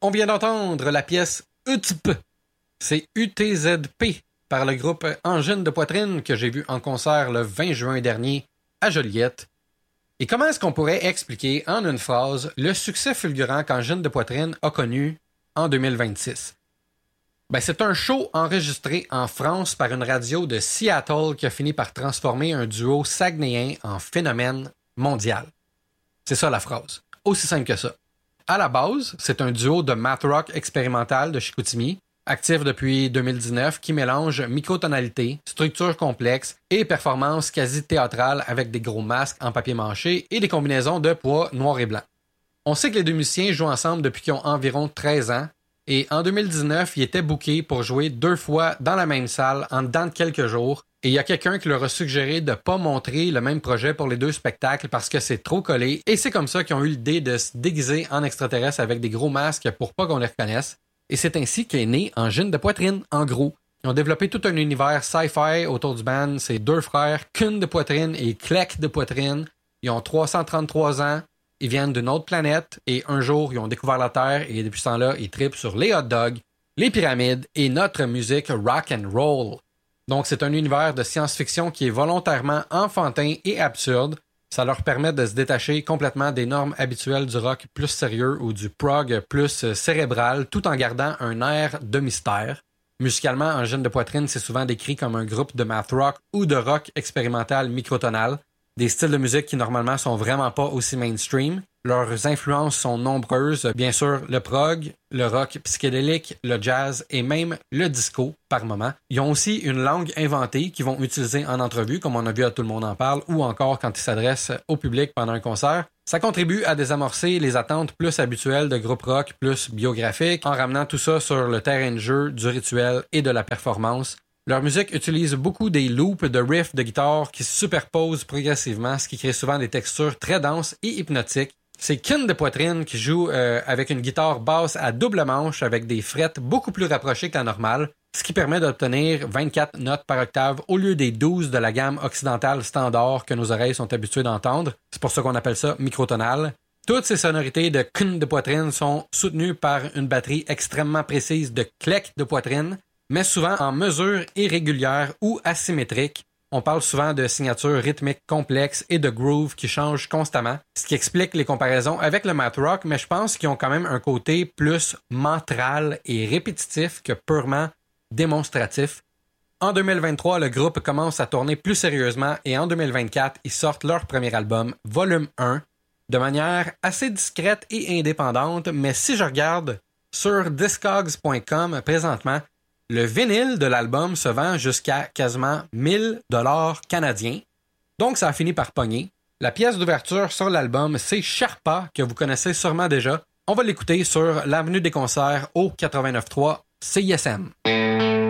On vient d'entendre la pièce UTZP, c'est UTZP, par le groupe Angine de Poitrine que j'ai vu en concert le 20 juin dernier à Joliette. Et comment est-ce qu'on pourrait expliquer en une phrase le succès fulgurant qu'Angine de Poitrine a connu en 2026? Ben, c'est un show enregistré en France par une radio de Seattle qui a fini par transformer un duo saguenéen en phénomène mondial. C'est ça la phrase. Aussi simple que ça. À la base, c'est un duo de math rock expérimental de Chicoutimi, actif depuis 2019, qui mélange microtonalité, structure complexe et performance quasi théâtrale avec des gros masques en papier mâché et des combinaisons de poids noir et blanc. On sait que les deux musiciens jouent ensemble depuis qu'ils ont environ 13 ans, et en 2019, ils étaient bookés pour jouer 2 fois dans la même salle en dedans de quelques jours, et il y a quelqu'un qui leur a suggéré de ne pas montrer le même projet pour les 2 spectacles parce que c'est trop collé, et c'est comme ça qu'ils ont eu l'idée de se déguiser en extraterrestres avec des gros masques pour pas qu'on les reconnaisse. Et c'est ainsi qu'est né Angine de Poitrine, en gros. Ils ont développé tout un univers sci-fi autour du band. C'est 2 frères, Kun de Poitrine et Clec de Poitrine. Ils ont 333 ans. Ils viennent d'une autre planète. Et un jour, ils ont découvert la Terre. Et depuis ce temps-là, ils trippent sur les hot dogs, les pyramides et notre musique rock and roll. Donc, c'est un univers de science-fiction qui est volontairement enfantin et absurde. Ça leur permet de se détacher complètement des normes habituelles du rock plus sérieux ou du prog plus cérébral, tout en gardant un air de mystère. Musicalement, Angine de Poitrine, c'est souvent décrit comme un groupe de math rock ou de rock expérimental microtonal, des styles de musique qui normalement sont vraiment pas aussi mainstream. Leurs influences sont nombreuses, bien sûr le prog, le rock psychédélique, le jazz et même le disco par moment. Ils ont aussi une langue inventée qu'ils vont utiliser en entrevue, comme on a vu à Tout le monde en parle, ou encore quand ils s'adressent au public pendant un concert. Ça contribue à désamorcer les attentes plus habituelles de groupes rock plus biographiques, en ramenant tout ça sur le terrain de jeu, du rituel et de la performance. Leur musique utilise beaucoup des loops de riffs de guitare qui se superposent progressivement, ce qui crée souvent des textures très denses et hypnotiques. C'est Kun de Poitrine qui joue avec une guitare basse à double manche avec des frettes beaucoup plus rapprochées que la normale, ce qui permet d'obtenir 24 notes par octave au lieu des 12 de la gamme occidentale standard que nos oreilles sont habituées d'entendre. C'est pour ça qu'on appelle ça microtonal. Toutes ces sonorités de Kun de Poitrine sont soutenues par une batterie extrêmement précise de Clec de Poitrine, mais souvent en mesure irrégulière ou asymétrique. On parle souvent de signatures rythmiques complexes et de grooves qui changent constamment, ce qui explique les comparaisons avec le math rock, mais je pense qu'ils ont quand même un côté plus mantral et répétitif que purement démonstratif. En 2023, le groupe commence à tourner plus sérieusement et en 2024, ils sortent leur premier album, Volume 1, de manière assez discrète et indépendante, mais si je regarde sur discogs.com présentement, le vinyle de l'album se vend jusqu'à quasiment 1000 $ canadiens. Donc, ça a fini par pogner. La pièce d'ouverture sur l'album, c'est Sherpa, que vous connaissez sûrement déjà. On va l'écouter sur l'Avenue des Concerts au 89.3 CISM.